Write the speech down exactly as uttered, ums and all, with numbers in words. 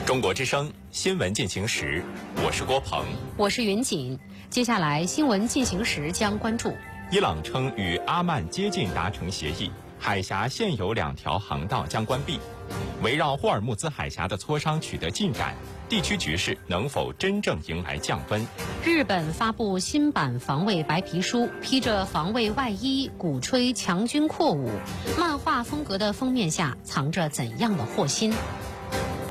中国之声新闻进行时，我是郭鹏， 我是云锦。接下来新闻进行时将关注： 伊朗称与阿曼接近达成协议，海峡现有两条航道将关闭。围绕霍尔木兹海峡的磋商取得进展，地区局势能否真正迎来降温？ 日本发布新版防卫白皮书，披着防卫外衣，鼓吹强军扩武。漫画风格的封面下藏着怎样的祸心？